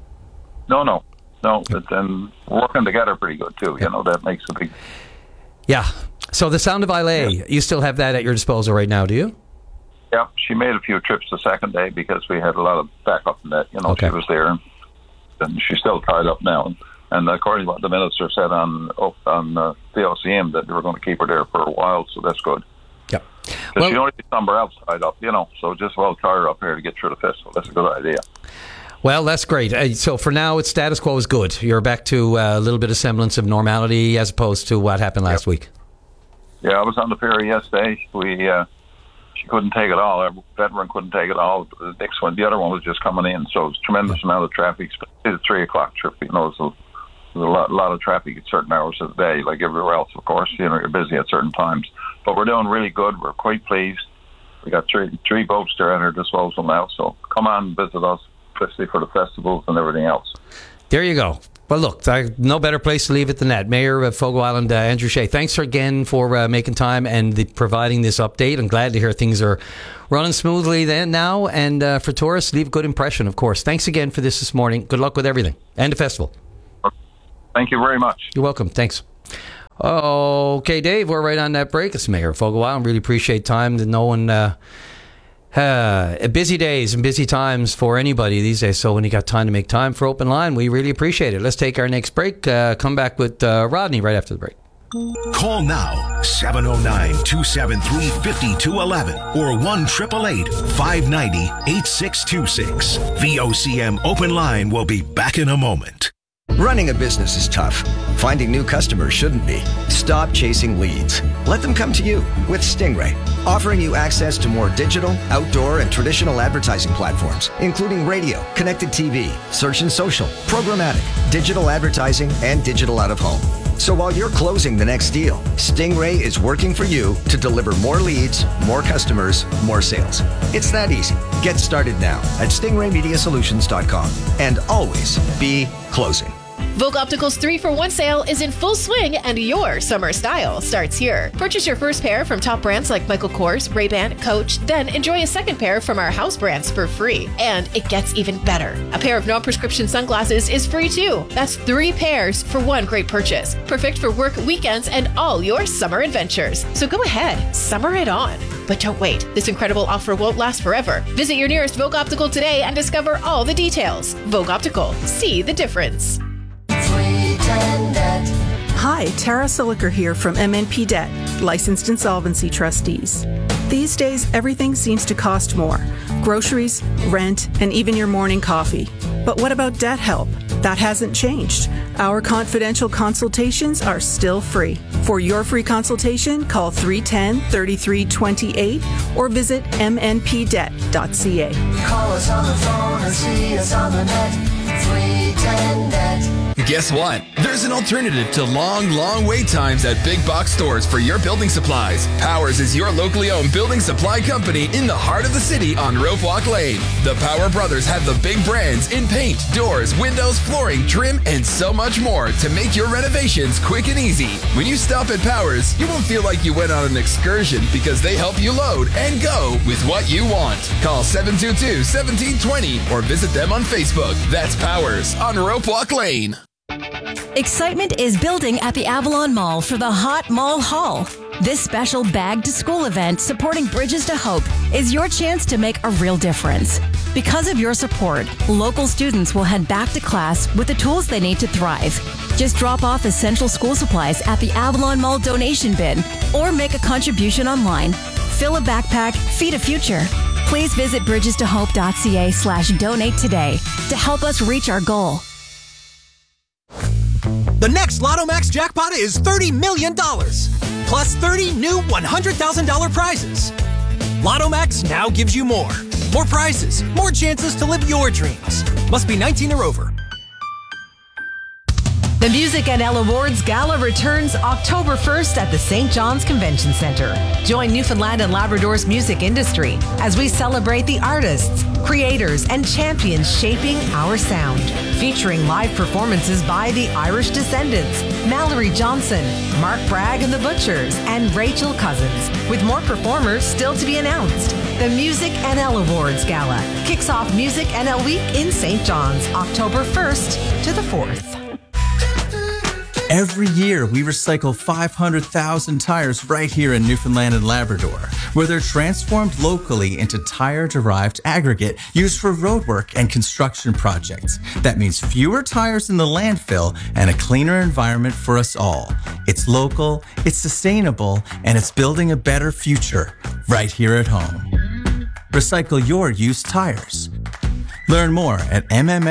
No. But then working together pretty good, too. That makes a big... Yeah. So the Sound of Islay, you still have that at your disposal right now, do you? Yeah. She made a few trips the second day because we had a lot of backup in that. Okay. She was there, and she's still tied up now. And according to what the minister said on the OCM, that they were going to keep her there for a while, so that's good. Yeah. But she only be somewhere else tied up, so just tie her up here to get through the festival. That's a good idea. Well, that's great. So for now, it's status quo is good. You're back to a little bit of semblance of normality as opposed to what happened last week. Yeah, I was on the ferry yesterday. She couldn't take it all. Our veteran couldn't take it all. The next one, the other one was just coming in, so it was a tremendous amount of traffic. Especially the 3 o'clock trip, there's a lot of traffic at certain hours of the day, like everywhere else, of course. You're busy at certain times. But we're doing really good. We're quite pleased. We got three boats there at our disposal now, so come on and visit us. especially for the festivals and everything else. There you go. Well, look, no better place to leave it than that. Mayor of Fogo Island, Andrew Shea, thanks again for making time and providing this update. I'm glad to hear things are running smoothly now. And for tourists, leave a good impression, of course. Thanks again for this morning. Good luck with everything and the festival. Thank you very much. You're welcome. Thanks. Okay, Dave, we're right on that break. It's Mayor of Fogo Island. Really appreciate time that no one... busy days and busy times for anybody these days. So when you got time to make time for Open Line, we really appreciate it. Let's take our next break. Come back with Rodney right after the break. Call now 709-273-5211 or 1-888-590-8626. VOCM Open Line will be back in a moment. Running a business is tough. Finding new customers shouldn't be. Stop chasing leads. Let them come to you with Stingray, offering you access to more digital, outdoor, and traditional advertising platforms, including radio, connected TV, search and social, programmatic, digital advertising, and digital out of home. So while you're closing the next deal, Stingray is working for you to deliver more leads, more customers, more sales. It's that easy. Get started now at stingraymediasolutions.com and always be closing. Vogue Optical's 3-for-1 sale is in full swing and your summer style starts here. Purchase your first pair from top brands like Michael Kors, Ray-Ban, Coach, then enjoy a second pair from our house brands for free. And it gets even better. A pair of non-prescription sunglasses is free too. That's 3 pairs for one great purchase. Perfect for work, weekends, and all your summer adventures. So go ahead, summer it on. But don't wait. This incredible offer won't last forever. Visit your nearest Vogue Optical today and discover all the details. Vogue Optical. See the difference. Hi, Tara Siliker here from MNP Debt, licensed insolvency trustees. These days, everything seems to cost more. Groceries, rent, and even your morning coffee. But what about debt help? That hasn't changed. Our confidential consultations are still free. For your free consultation, call 310-3328 or visit mnpdebt.ca. Call us on the phone or see us on the net. 310-NET. Guess what? There's an alternative to long wait times at big box stores for your building supplies. Powers is your locally owned building supply company in the heart of the city on Rope Walk Lane. The Power Brothers have the big brands in paint, doors, windows, flooring, trim, and so much more to make your renovations quick and easy. When you stop at Powers, you won't feel like you went on an excursion because they help you load and go with what you want. Call 722-1720 or visit them on Facebook. That's Powers on Rope Walk Lane. Excitement is building at the Avalon Mall for the Hot Mall Haul. This special Bag to School event supporting Bridges to Hope is your chance to make a real difference. Because of your support, local students will head back to class with the tools they need to thrive. Just drop off essential school supplies at the Avalon Mall donation bin or make a contribution online. Fill a backpack, feed a future. Please visit bridgestohope.ca/donate today to help us reach our goal. The next Lotto Max jackpot is $30 million, plus 30 new $100,000 prizes. Lotto Max now gives you more. More prizes, more chances to live your dreams. Must be 19 or over. The Music NL Awards Gala returns October 1st at the St. John's Convention Center. Join Newfoundland and Labrador's music industry as we celebrate the artists, creators, and champions shaping our sound. Featuring live performances by the Irish Descendants, Mallory Johnson, Mark Bragg and the Butchers, and Rachel Cousins, with more performers still to be announced. The Music NL Awards Gala kicks off Music NL Week in St. John's, October 1st to the 4th. Every year, we recycle 500,000 tires right here in Newfoundland and Labrador, where they're transformed locally into tire-derived aggregate used for roadwork and construction projects. That means fewer tires in the landfill and a cleaner environment for us all. It's local, it's sustainable, and it's building a better future right here at home. Recycle your used tires. Learn more at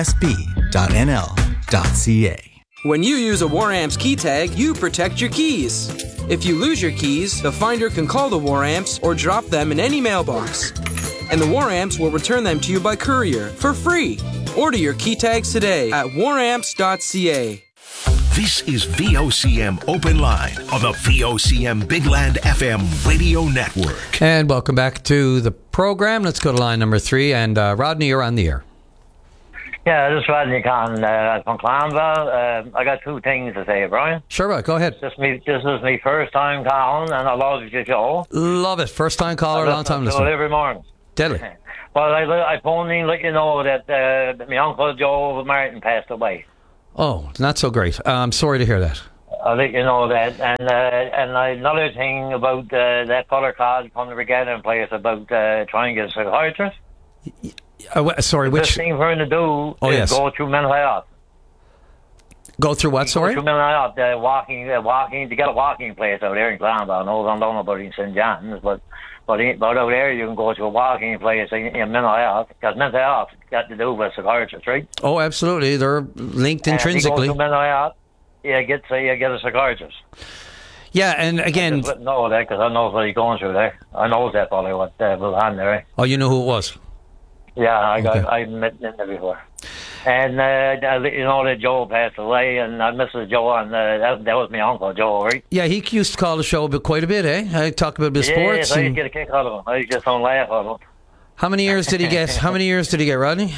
mmsb.nl.ca. When you use a WarAmps key tag, you protect your keys. If you lose your keys, the finder can call the WarAmps or drop them in any mailbox. And the WarAmps will return them to you by courier for free. Order your key tags today at waramps.ca. This is VOCM Open Line on the VOCM Big Land FM radio network. And welcome back to the program. Let's go to line number 3. And Rodney, you're on the air. Yeah, this is Rodney Conn from Clanville. I got two things to say, Brian. Sure, right. Go ahead. This is my first time calling, and I love your show. Love it. First time caller, long time listener. Every morning. Deadly. Well, I phoned in to let you know that my Uncle Joe Martin passed away. Oh, not so great. I'm sorry to hear that. I'll let you know that. And another thing about that fella called from the Regatta place about trying to get a psychiatrist. Sorry, which... The thing for him to do is go through mental health. Go through what, sorry? Go through mental health, walking, to get a walking place out there in Clanville. I don't know about in St. John's, but out there you can go to a walking place in mental health, because mental health got to do with psychiatrists, right? Oh, absolutely. They're linked intrinsically. If you go to mental health, you get a psychiatrist. Yeah, and again... I just know that, because I know what he's going through there. I know that probably what was on there. Oh, you know who it was? Yeah, I've met him there before. And you know that Joe passed away, and I miss Joe, and that was my Uncle Joe, right? Yeah, he used to call the show quite a bit, eh? I talk about sports. Yes, I get a kick out of him. I just don't laugh at him. How many years did he get? How many years did he get, Rodney?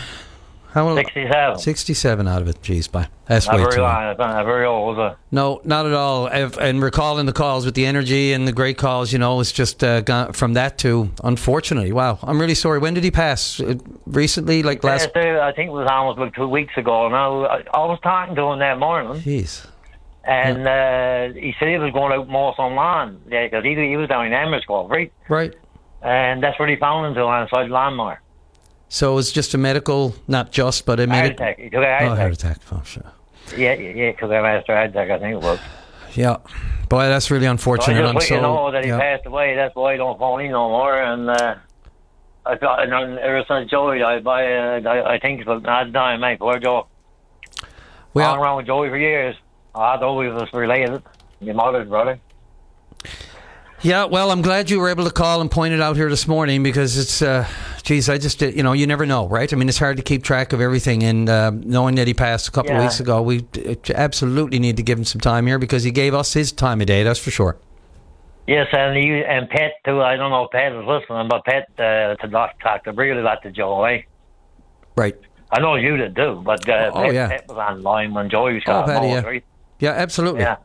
67. 67 out of it. Jeez, bye. That's not way very too long. I'm very old. No, not at all. And recalling the calls with the energy and the great calls, it's just gone from that to, unfortunately, wow. I'm really sorry. When did he pass? Recently, like last... I think it was almost like 2 weeks ago. Now, I was talking to him that morning. Jeez. And he said he was going out more some lawn. Yeah, because he was down in Amersfoort, right? Right. And that's where he found him to on the side of the lawnmower. So it's just a medical, not just, but a medical... Heart attack. He took a heart attack. Oh, sure. Yeah, because I master heart attack, I think it was. Yeah. Boy, that's really unfortunate. So I just let you know that he passed away. That's why I don't phone in no more. And I thought, ever since Joey, I think it's not dying, mate. Poor Joe. Well, I've been around with Joey for years. I thought we was related. Your mother's brother. Yeah, well, I'm glad you were able to call and point it out here this morning, because it's, I just, you never know, right? I mean, it's hard to keep track of everything, and knowing that he passed a couple of weeks ago, we absolutely need to give him some time here, because he gave us his time of day, that's for sure. Yes, and Pat, too. I don't know if Pat is listening, but Pat talked really a lot to Joe, eh? Right. I know you did too, but Pat was online when Joey was calling, right? Yeah, absolutely. Yeah.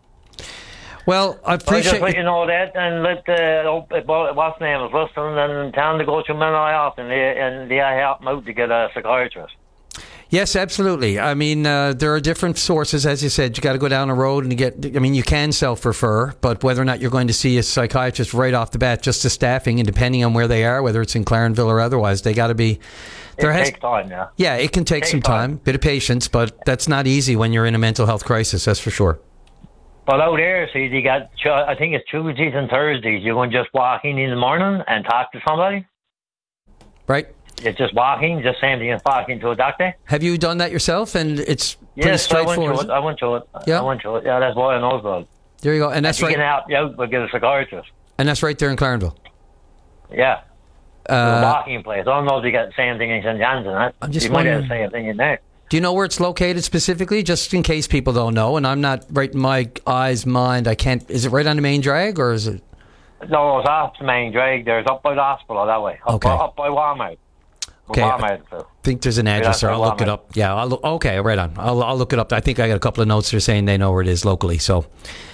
Well, I appreciate... I just let you know that, and let what's name is listening, and tell them to go to mental health, and they help them out to get a psychiatrist. Yes, absolutely. I mean, there are different sources, as you said. You got to go down a road and you can self-refer, but whether or not you're going to see a psychiatrist right off the bat, just the staffing, and depending on where they are, whether it's in Clarenville or otherwise, they got to be... It takes time, yeah. Yeah, it can take some time, bit of patience, but that's not easy when you're in a mental health crisis, that's for sure. But out there, see, you got, I think it's Tuesdays and Thursdays. You can just walk in the morning and talk to somebody. Right. It's just walking, just same thing as walking to a doctor. Have you done that yourself? And it's pretty straightforward. I went to it. Yeah. I went to it. Yeah, that's why I know about it. There you go. And that's right. You can help you out, but get a psychiatrist. And that's right there in Clarenville. Yeah. A walking place. I don't know if you got the same thing in St. John's and that. You might have the same thing in there. Do you know where it's located specifically, just in case people don't know? And I'm not right in my mind. I can't. Is it right on the main drag, or is it? No, it's off the main drag. There's up by the hospital that way. Up by Walmart. Okay. I think there's an address there. I'll look it up. Yeah. Okay. Right on. I'll look it up. I think I got a couple of notes there saying they know where it is locally. So.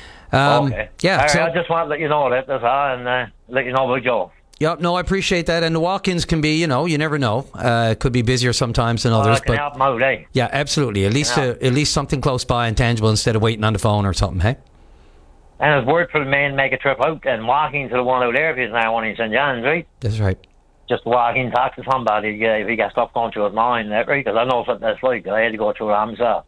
Okay. Yeah. All right, I just want to let you know that. That's all, and let you know about Joe. Yep, no, I appreciate that. And the walk-ins can be, you never know. It could be busier sometimes than others. I can help them out, eh? Yeah, absolutely. At least something close by and tangible instead of waiting on the phone or something, hey? And it's worth for the man to make a trip out and walking to the one out there if he's not one in St. John's, right? That's right. Just walk in, talk to somebody if he got stuff going through his mind, right? Because I know what that's like. I had to go through it myself.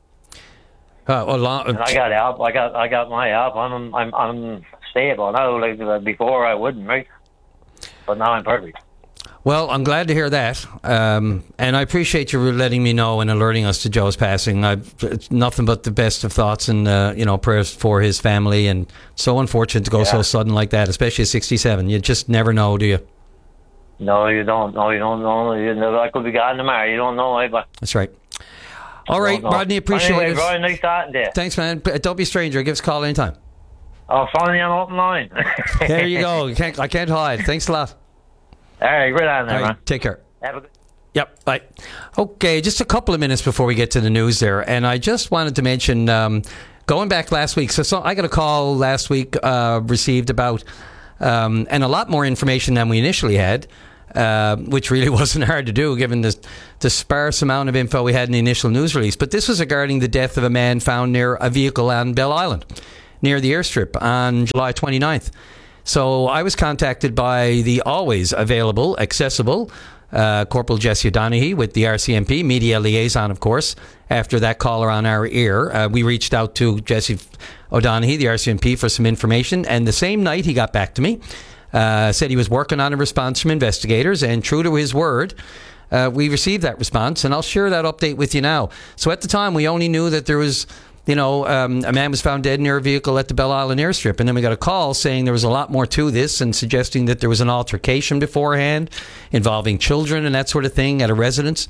And I got help. I got my help. I'm stable now. Like before, I wouldn't, right? But now I'm perfect. Well, I'm glad to hear that, and I appreciate you letting me know and alerting us to Joe's passing. It's nothing but the best of thoughts and prayers for his family. And so unfortunate to go so sudden like that, especially at 67. You just never know, do you? No, you don't. No, you don't know. I could be gone tomorrow. You don't know, but that's right. All right, Rodney, appreciate it. Brian, nice talking to you. Thanks, man. Don't be a stranger. Give us a call anytime. I'll phone you on open line. There you go. I can't hide. Thanks a lot. All right, right on there, man. Take care. Have a good... Yep. Bye. Okay, just a couple of minutes before we get to the news there. And I just wanted to mention, going back last week, so I got a call last week, received about, and a lot more information than we initially had, which really wasn't hard to do given the sparse amount of info we had in the initial news release. But this was regarding the death of a man found near a vehicle on Bell Island, near the airstrip on July 29th. So I was contacted by the always available, accessible Corporal Jesse O'Donoghue with the RCMP, media liaison, of course. After that caller on our ear, we reached out to Jesse O'Donoghue, the RCMP, for some information. And the same night he got back to me, said he was working on a response from investigators. And true to his word, we received that response. And I'll share that update with you now. So at the time, we only knew that there was... a man was found dead near a vehicle at the Bell Island airstrip. And then we got a call saying there was a lot more to this and suggesting that there was an altercation beforehand involving children and that sort of thing at a residence.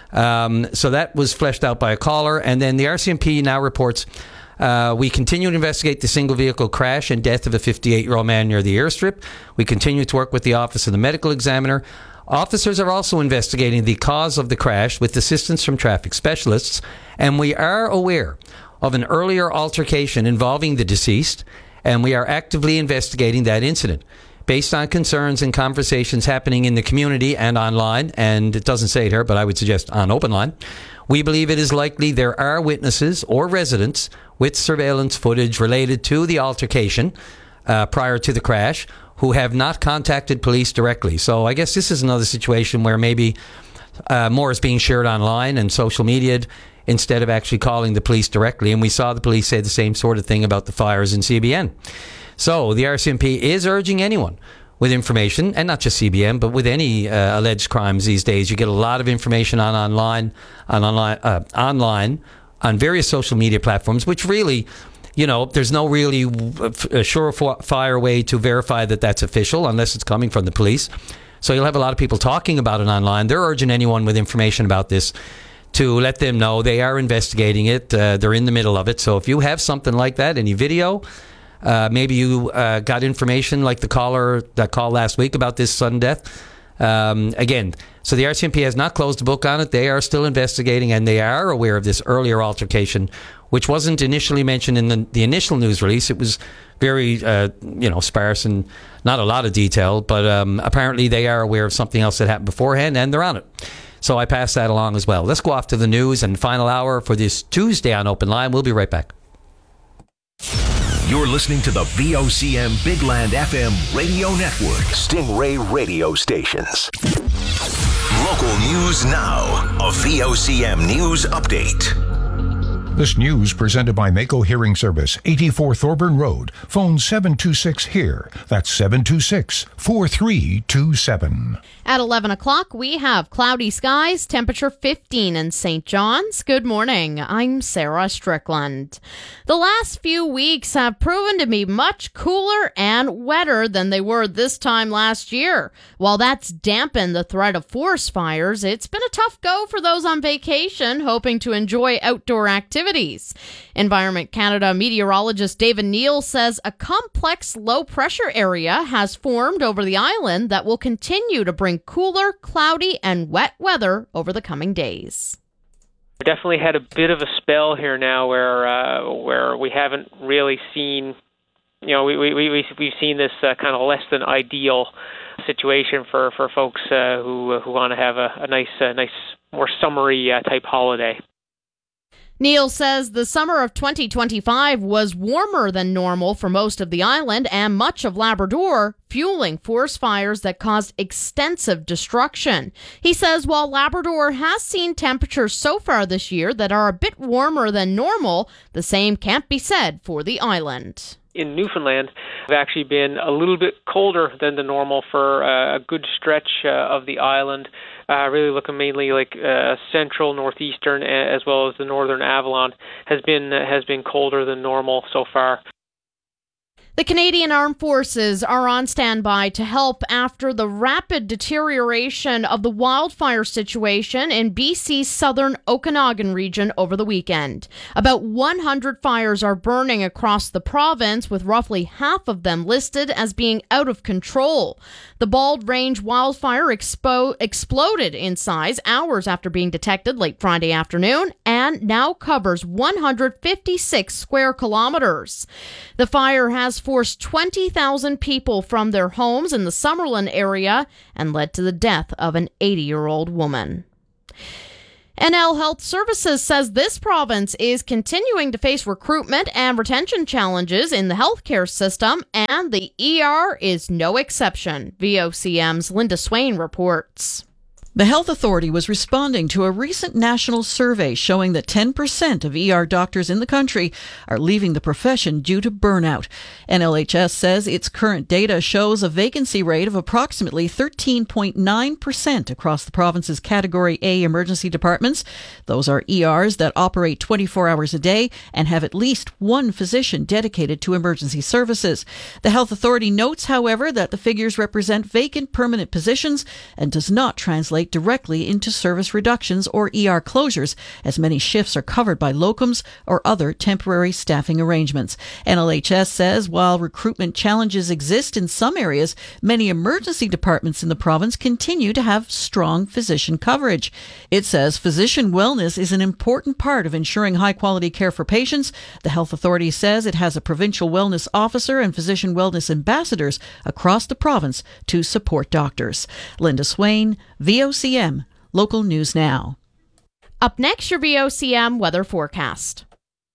So that was fleshed out by a caller. And then the RCMP now reports we continue to investigate the single vehicle crash and death of a 58-year-old man near the airstrip. We continue to work with the Office of the Medical Examiner. Officers are also investigating the cause of the crash with assistance from traffic specialists. And we are aware of an earlier altercation involving the deceased, and we are actively investigating that incident. Based on concerns and conversations happening in the community and online, and it doesn't say it here, but I would suggest on Open Line, we believe it is likely there are witnesses or residents with surveillance footage related to the altercation prior to the crash who have not contacted police directly. So I guess this is another situation where maybe more is being shared online and social media instead of actually calling the police directly. And we saw the police say the same sort of thing about the fires in CBN. So the RCMP is urging anyone with information, and not just CBN, but with any alleged crimes these days. You get a lot of information online on various social media platforms, which really, there's no really surefire way to verify that that's official unless it's coming from the police. So you'll have a lot of people talking about it online. They're urging anyone with information about this to let them know they are investigating it. They're in the middle of it. So if you have something like that, any video, maybe you got information like the caller that called last week about this sudden death. Again, so the RCMP has not closed the book on it. They are still investigating, and they are aware of this earlier altercation, which wasn't initially mentioned in the initial news release. It was very, sparse and not a lot of detail. But apparently they are aware of something else that happened beforehand, and they're on it. So I pass that along as well. Let's go off to the news and final hour for this Tuesday on Open Line. We'll be right back. You're listening to the VOCM Big Land FM radio network. Stingray radio stations. Local news now. A VOCM news update. This news presented by Mako Hearing Service, 84 Thorburn Road. Phone 726-HEAR. That's 726-4327. At 11 o'clock, we have cloudy skies, temperature 15 in St. John's. Good morning. I'm Sarah Strickland. The last few weeks have proven to be much cooler and wetter than they were this time last year. While that's dampened the threat of forest fires, it's been a tough go for those on vacation hoping to enjoy outdoor activities. Environment Canada meteorologist David Neal says a complex low-pressure area has formed over the island that will continue to bring cooler, cloudy, and wet weather over the coming days. We definitely had a bit of a spell here now where we haven't really seen, we've seen this kind of less than ideal situation for folks who want to have a nice, more summery type holiday. Neal says the summer of 2025 was warmer than normal for most of the island and much of Labrador, fueling forest fires that caused extensive destruction. He says while Labrador has seen temperatures so far this year that are a bit warmer than normal, the same can't be said for the island. In Newfoundland, have actually been a little bit colder than the normal for a good stretch of the island. Really looking mainly like central, northeastern, as well as the northern Avalon has been colder than normal so far. The Canadian Armed Forces are on standby to help after the rapid deterioration of the wildfire situation in BC's southern Okanagan region over the weekend. About 100 fires are burning across the province, with roughly half of them listed as being out of control. The Bald Range wildfire exploded in size hours after being detected late Friday afternoon and now covers 156 square kilometers. The fire has forced 20,000 people from their homes in the Summerlin area and led to the death of an 80-year-old woman. NL Health Services says this province is continuing to face recruitment and retention challenges in the healthcare system, and the ER is no exception. VOCM's Linda Swain reports. The Health Authority was responding to a recent national survey showing that 10% of ER doctors in the country are leaving the profession due to burnout. NLHS says its current data shows a vacancy rate of approximately 13.9% across the province's Category A emergency departments. Those are ERs that operate 24 hours a day and have at least one physician dedicated to emergency services. The Health Authority notes, however, that the figures represent vacant permanent positions and does not translate directly into service reductions or ER closures, as many shifts are covered by locums or other temporary staffing arrangements. NLHS says while recruitment challenges exist in some areas, many emergency departments in the province continue to have strong physician coverage. It says physician wellness is an important part of ensuring high-quality care for patients. The Health Authority says it has a provincial wellness officer and physician wellness ambassadors across the province to support doctors. Linda Swain, VOCM, Local News Now. Up next, your VOCM weather forecast.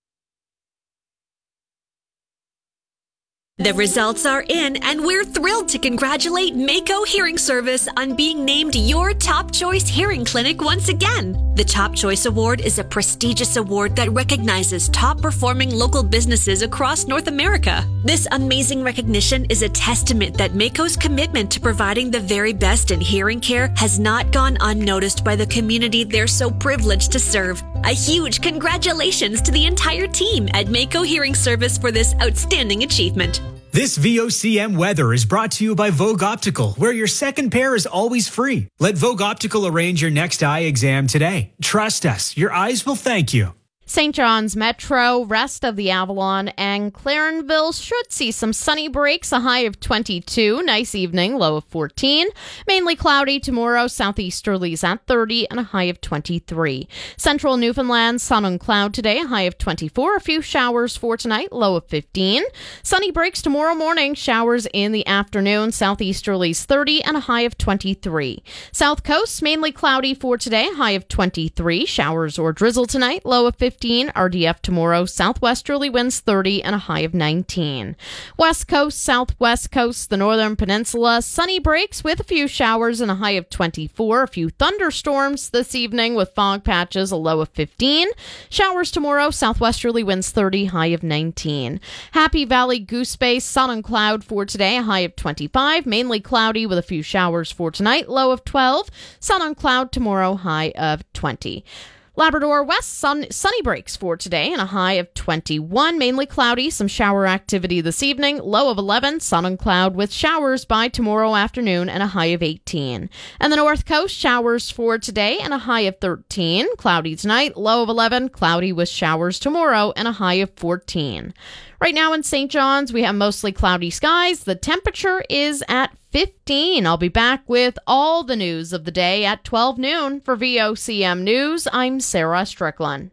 The results are in, and we're thrilled to congratulate Mako Hearing Service on being named your Top Choice Hearing Clinic once again. The Top Choice Award is a prestigious award that recognizes top-performing local businesses across North America. This amazing recognition is a testament that Mako's commitment to providing the very best in hearing care has not gone unnoticed by the community they're so privileged to serve. A huge congratulations to the entire team at Mako Hearing Service for this outstanding achievement. This VOCM weather is brought to you by Vogue Optical, where your second pair is always free. Let Vogue Optical arrange your next eye exam today. Trust us, your eyes will thank you. St. John's Metro, rest of the Avalon, and Clarenville should see some sunny breaks, a high of 22. Nice evening, low of 14. Mainly cloudy tomorrow, southeasterlies at 30 and a high of 23. Central Newfoundland, sun and cloud today, a high of 24. A few showers for tonight, low of 15. Sunny breaks tomorrow morning, showers in the afternoon, southeasterlies 30 and a high of 23. South Coast, mainly cloudy for today, high of 23. Showers or drizzle tonight, low of 15. RDF tomorrow, southwesterly winds 30 and a high of 19. West Coast, southwest coast, the northern peninsula, sunny breaks with a few showers and a high of 24. A few thunderstorms this evening with fog patches, a low of 15. Showers tomorrow, southwesterly winds 30, high of 19. Happy Valley Goose Bay, sun and cloud for today, a high of 25. Mainly cloudy with a few showers for tonight, low of 12. Sun and cloud tomorrow, high of 20. Labrador West, sunny breaks for today and a high of 21. Mainly cloudy, some shower activity this evening, low of 11. Sun and cloud with showers by tomorrow afternoon and a high of 18. And the North Coast, showers for today and a high of 13. Cloudy tonight, low of 11. Cloudy with showers tomorrow and a high of 14. Right now in St. John's, we have mostly cloudy skies. The temperature is at 15. I'll be back with all the news of the day at 12 noon. For VOCM News, I'm Sarah Strickland.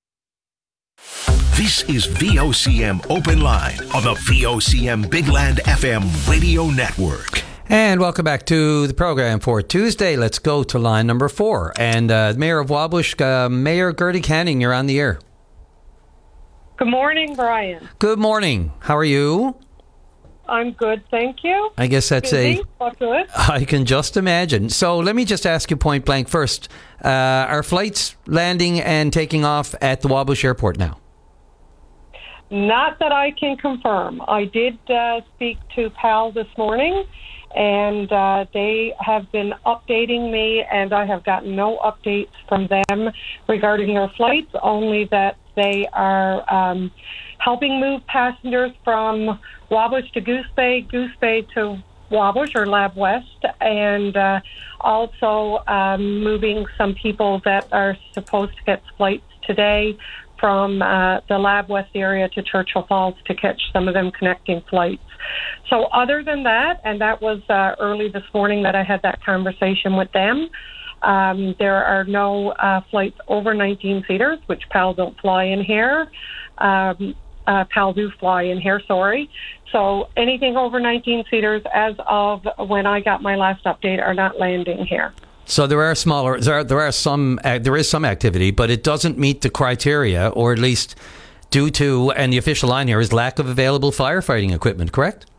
This is VOCM Open Line on the VOCM Big Land FM radio network. And welcome back to the program for Tuesday. Let's go to line number 4. And Mayor of Wabush, Mayor Gertie Canning, you're on the air. Good morning, Brian. Good morning. How are you? I'm good, thank you. I guess that's busy, but good. I can just imagine. So let me just ask you point blank first. Are flights landing and taking off at the Wabush Airport now? Not that I can confirm. I did speak to PAL this morning, and they have been updating me, and I have gotten no updates from them regarding their flights, only that they are helping move passengers from Wabush to Goose Bay to Wabush or Lab West, and also moving some people that are supposed to get flights today from the Lab West area to Churchill Falls to catch some of them connecting flights. So other than that, and that was early this morning that I had that conversation with them, there are no flights over 19-seaters, which PAL don't fly in here. PAL do fly in here, sorry. So anything over 19-seaters as of when I got my last update are not landing here. So there is some activity, but it doesn't meet the criteria, or at least due to, and the official line here is lack of available firefighting equipment, correct?